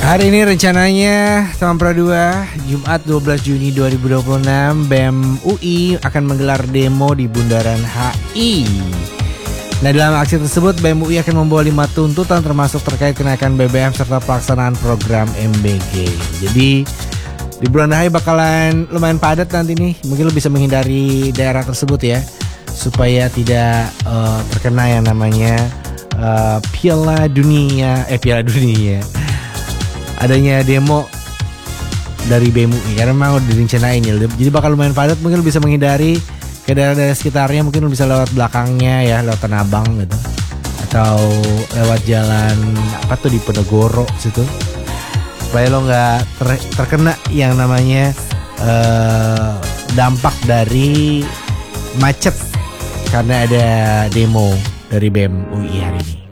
Hari ini rencananya Taman 2 Jumat 12 Juni 2026 BEM UI akan menggelar demo di Bundaran HI. Nah, dalam aksi tersebut BEM UI akan membawa 5 tuntutan termasuk terkait kenaikan BBM serta pelaksanaan program MBG. Jadi di Bundaran HI bakalan lumayan padat nanti nih. Mungkin lo bisa menghindari daerah tersebut ya, supaya tidak terkena yang namanya Piala Dunia. Adanya demo dari BEM UI karena memang udah direncanain ya. Jadi bakal lumayan padat. Mungkin lo bisa menghindari ke daerah-daerah sekitarnya. Mungkin lo bisa lewat belakangnya ya, lewat Tanah Abang gitu, atau lewat jalan apa tuh di Penegoro situ, supaya lo nggak terkena yang namanya dampak dari macet karena ada demo dari BEM UI hari ini.